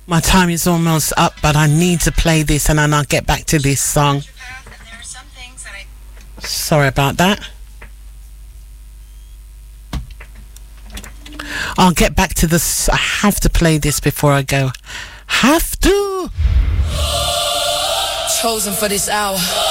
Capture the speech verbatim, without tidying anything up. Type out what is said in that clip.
My time is almost up, but I need to play this and then I'll get back to this song. Sorry about that. I'll get back to this. I have to play this before I go. Have to. Chosen for this hour.